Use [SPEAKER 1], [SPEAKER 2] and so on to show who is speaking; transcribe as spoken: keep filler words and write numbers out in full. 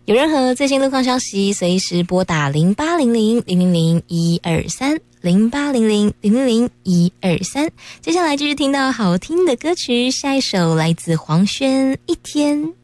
[SPEAKER 1] 有任何最新路况消息，随时拨打零八零零零零零一二三零八零零零零零一二三。接下来继续听到好听的歌曲，下一首来自黄轩《一天》。